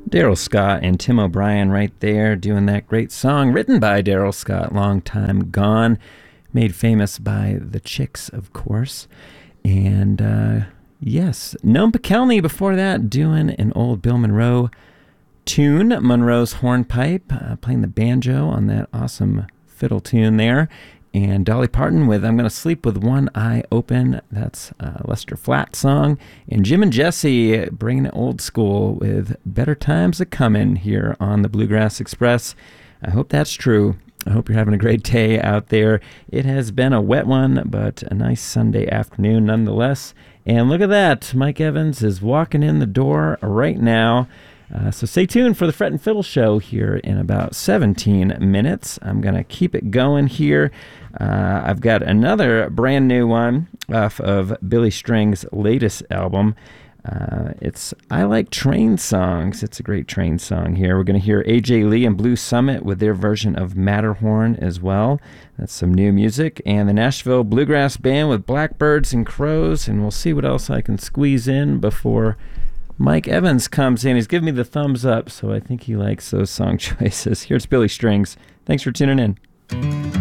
Daryl Scott and Tim O'Brien right there doing that great song written by Daryl Scott, long time gone, made famous by the Chicks, of course. And yes, Noam Pikelny before that doing an old Bill Monroe tune, Monroe's Hornpipe, playing the banjo on that awesome fiddle tune there. And Dolly Parton with I'm Gonna Sleep with One Eye Open. That's a Lester Flatt song. And Jim and Jesse bringing it old school with Better Times A-Comin' here on the Bluegrass Express. I hope that's true. I hope you're having a great day out there. It has been a wet one, but a nice Sunday afternoon nonetheless. And look at that. Mike Evans is walking in the door right now. So stay tuned for the Fret and Fiddle Show here in about 17 minutes. I'm going to keep it going here. I've got another brand new one off of Billy Strings' latest album. It's I Like Train Songs. It's a great train song here. We're going to hear A.J. Lee and Blue Summit with their version of Matterhorn as well. That's some new music. And the Nashville Bluegrass Band with Blackbirds and Crows. And we'll see what else I can squeeze in before Mike Evans comes in. He's giving me the thumbs up, so I think he likes those song choices. Here's Billy Strings. Thanks for tuning in.